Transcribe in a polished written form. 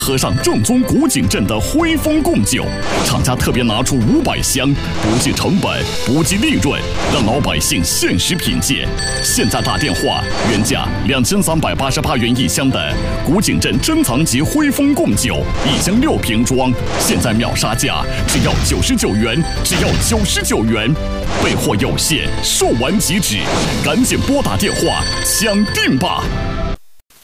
喝上正宗古井镇的辉丰贡酒，厂家特别拿出500箱，不计成本，不计利润，让老百姓限时品鉴。现在打电话，原价2388元一箱的古井镇珍藏级辉丰贡酒，1箱6瓶装，现在秒杀价，只要99元，只要99元。备货有限，售完即止，赶紧拨打电话抢订吧！